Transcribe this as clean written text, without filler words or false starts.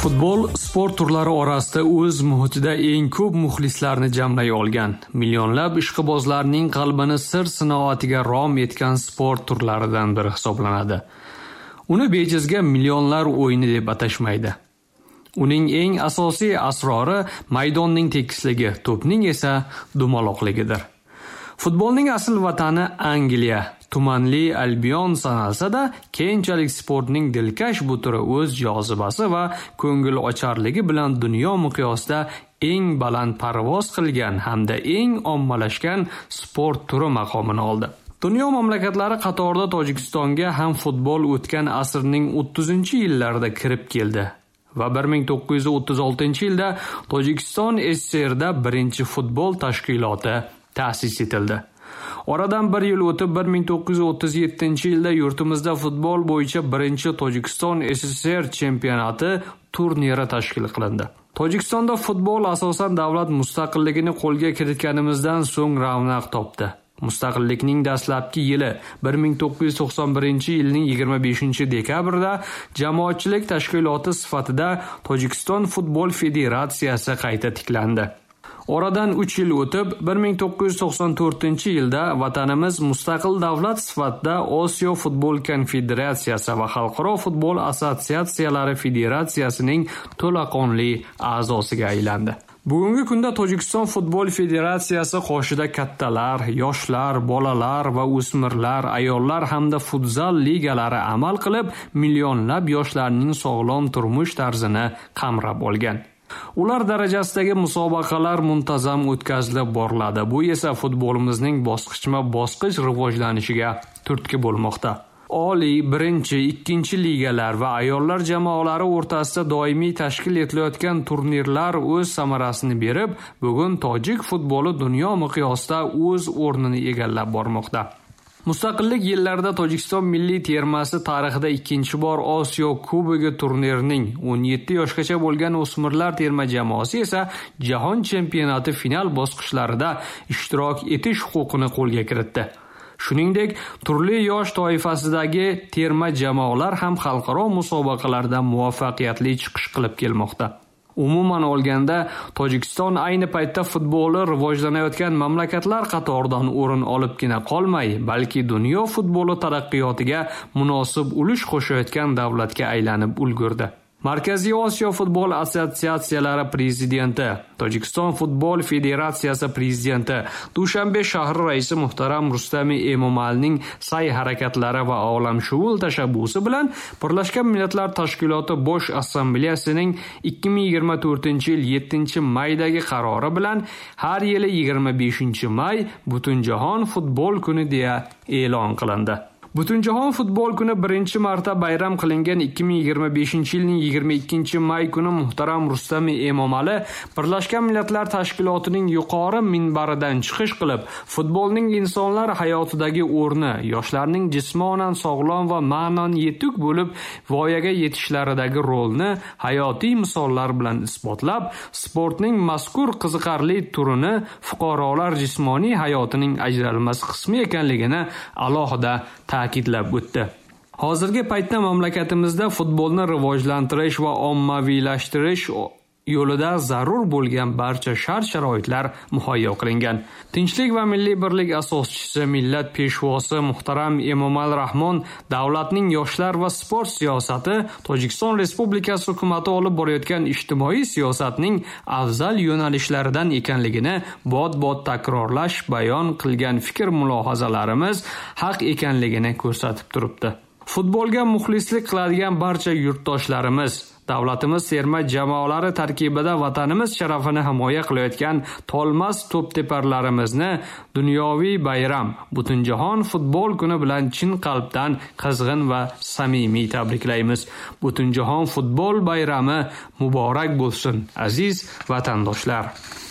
Futbol sport turlari orasida o'z muhitida eng ko'p muxlislarni jamlay olgan, millionlab ishqibozlarning qalbini sir sinoatiga rom etgan sport turlaridan biri hisoblanadi. Uni bejizga millionlar o'yini deb atashmaydi. Uning eng asosiy asrori maydonning tekisligi, to'pning esa dumaloqligidir. Futbolning asl vatani Angliya, tumanli Albion sanalsa-da, keyinchalik sportning dilkash bu turi o'z jozibasi va ko'ngil ocharligi bilan dunyo miqyosida eng baland parvoz qilgan hamda eng ommalashgan sport turi maqomini oldi. Dunyo mamlakatlari qatorida Tojikistonga ham futbol o'tgan asrning 30-yillarida kirib keldi. Va 1936-yilda Tojikiston SSRda birinchi futbol tashkiloti ta'sis etildi. Oradan bir yil o'tib 1937-yilda yurtimizda futbol bo'yicha birinchi Tojikiston SSR chempionati turniri tashkil qilindi. Tojikistonda futbol asosan davlat mustaqilligini qo'lga kiritganimizdan so'ng ravnaq topdi. Mustaqillikning dastlabki yili 1991-yilning 25-dekabrida jamoatchilik tashkiloti sifatida Tojikiston futbol federatsiyasi qayta tiklandi. Oradan 3 yil o'tib 1994-yilda vatanimiz mustaqil davlat sifatida Osiyo futbol konfederatsiyasi va Xalqaro futbol assotsiatsiyalari federatsiyasining to'laqonli a'zosiga aylandi. Bugungi kunda Tojikiston futbol federatsiyasi qoshida kattalar, yoshlar, bolalar va o'smirlar, ayollar hamda futzal ligalari amal qilib, millionlab yoshlarning sog'lom turmush tarzini qamrab olgan. Ular darajasidagi musobaqalar muntazam o'tkazilib boriladi. Bu esa futbolimizning bosqichma-bosqich rivojlanishiga turtki bo'lmoqda. Oliy, birinchi, ikkinchi ligalar va ayollar jamoalari o'rtasida doimiy tashkil etilayotgan turnirlar o'z samarasini berib, bugun tojik futboli dunyo miqyosida o'z o'rnini egallab bormoqda. Mustaqillik yillarida Tojikiston milliy termasi tarixida ikkinchi bor Osiyo Kubogi turnirining 17 yoshgacha bo'lgan o'smirlar terma jamoasi esa Jahon chempionati final bosqichlarida ishtirok etish huquqini qo'lga kiritdi. Shuningdek, turli yosh toifasidagi terma jamoalar ham xalqaro musobaqalarda muvaffaqiyatli chiqish qilib kelmoqda. Umuman olganda, Tojikiston ayni paytda futboli rivojlanayotgan mamlakatlar qatoridan o'rin olibgina qolmay, balki dunyo futboli taraqqiyotiga munosib ulush qo'shayotgan davlatga aylanib ulgurdi. Markaziy Osiyo futbol assotsiatsiyalari prezidenti, Tojikiston futbol federatsiyasi prezidenti, Dushanbe shahri raisi muhtaram Rustami Emomalning sa'y-harakatlari va olamshumul tashabbusi bilan Birlashgan Millatlar Tashkiloti Bosh Assambleyasining 2024-yil 7-maydagi qarori bilan har yili 25-may Butunjahon futbol kuni deya e'lon qilindi. Butunjahon futbol kuni birinchi marta bayram qilingan 2025-yilning 22-may kuni muhtaram Rustami Emomali Birlashgan Millatlar Tashkilotining yuqori minbaridan chiqish qilib, futbolning insonlar hayotidagi o'rni, yoshlarning jismonan sog'lom va ma'nan yetuk bo'lib voyaga yetishlaridagi rolni hayotiy misollar bilan isbotlab, sportning mazkur qiziqarli turini fuqarolar jismoniy hayotining ajralmas qismi ekanligini alohida ta'kidlab o'tdi. Hozirgi paytda mamlakatimizda futbolni rivojlantirish va ommaviylashtirish yo'lida zarur bo'lgan barcha shart-sharoitlar muhayyo qilingan. Tinchlik va milliy birlik asoschisi, millat peshvosi muhtaram Emomal Rahmon davlatning yoshlar va sport siyosati Tojikiston Respublikasi hukumati olib borayotgan ijtimoiy siyosatning afzal yo'nalishlaridan ekanligini bot-bot takrorlash bayon qilgan fikr-mulohazalarimiz haq ekanligini ko'rsatib turibdi. Futbolga muxlislik qiladigan barcha yurtdoshlarimiz, davlatimiz terma jamoalari tarkibida vatanimiz sharafini himoya qilayotgan tolmas to'pteparlarimizni dunyoviy bayram, Butunjahon futbol kuni bilan chin qalbdan qizg'in va samimiy tabriklaymiz. Butunjahon futbol bayrami muborak bo'lsin, aziz vatandoshlar.